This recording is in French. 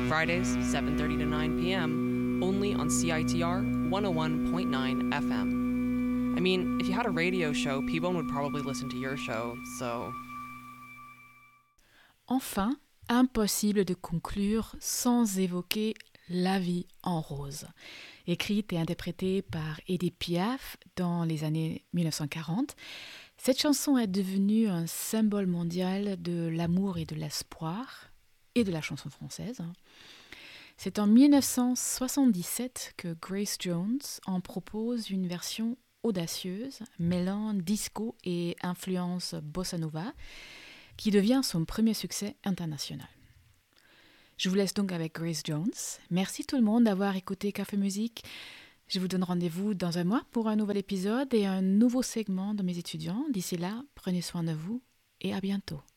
Fridays, 7:30 to 9 p.m., only on CITR 101.9 FM. I mean, if you had a radio show, people would probably listen to your show, so... Enfin, impossible de conclure sans évoquer La vie en rose, écrite et interprétée par Édith Piaf dans les années 1940. Cette chanson est devenue un symbole mondial de l'amour et de l'espoir et de la chanson française. C'est en 1977 que Grace Jones en propose une version audacieuse, mêlant disco et influence bossa nova, qui devient son premier succès international. Je vous laisse donc avec Grace Jones. Merci tout le monde d'avoir écouté Café Musique. Je vous donne rendez-vous dans un mois pour un nouvel épisode et un nouveau segment de mes étudiants. D'ici là, prenez soin de vous et à bientôt.